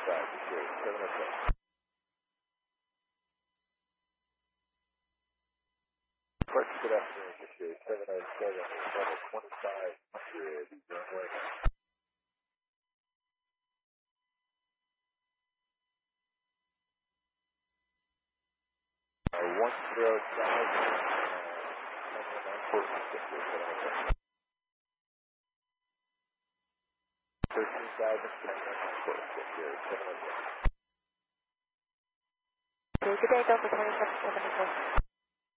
Good afternoon, this is 707, level 2500, runway. 13,000. Good day, Delta 2774.